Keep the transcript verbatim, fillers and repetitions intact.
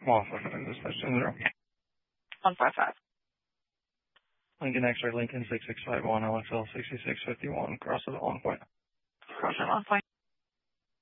Washington, dispatch ten zero. one five five. Lincoln X-ray, Lincoln six six five one, L X L sixty-six fifty-one, cross at one point. Cross at one point.